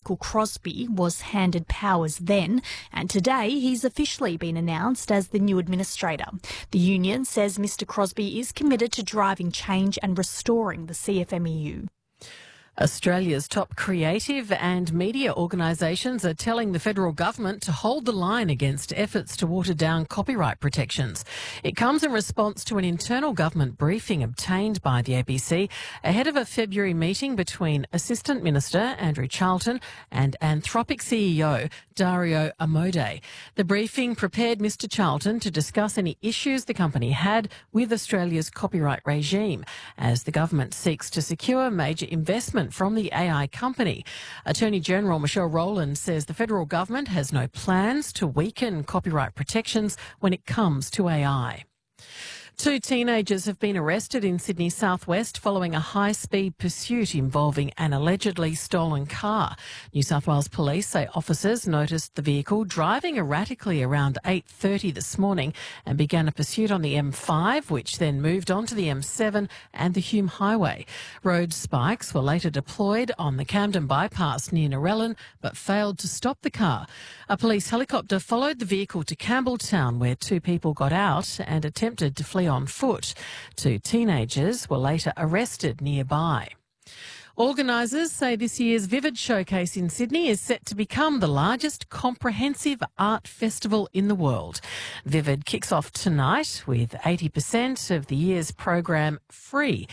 Michael Crosbie was handed powers then, and today he's officially been announced as the new administrator. The union says Mr Crosbie is committed to driving change and restoring the CFMEU. Australia's top creative and media organisations are telling the federal government to hold the line against efforts to water down copyright protections. It comes in response to an internal government briefing obtained by the ABC ahead of a February meeting between Assistant Minister Andrew Charlton and Anthropic CEO Dario Amodei. The briefing prepared Mr Charlton to discuss any issues the company had with Australia's copyright regime as the government seeks to secure major investment from the AI company. Attorney General Michelle Rowland says the federal government has no plans to weaken copyright protections when it comes to AI. 2 teenagers have been arrested in Sydney southwest following a high-speed pursuit involving an allegedly stolen car. New South Wales Police say officers noticed the vehicle driving erratically around 8:30 this morning and began a pursuit on the M5, which then moved on to the M7 and the Hume Highway. Road spikes were later deployed on the Camden bypass near Narellan but failed to stop the car. A police helicopter followed the vehicle to Campbelltown, where 2 people got out and attempted to flee on foot. 2 teenagers were later arrested nearby. Organisers say this year's Vivid Showcase in Sydney is set to become the largest comprehensive art festival in the world. Vivid kicks off tonight with 80% of the year's program free.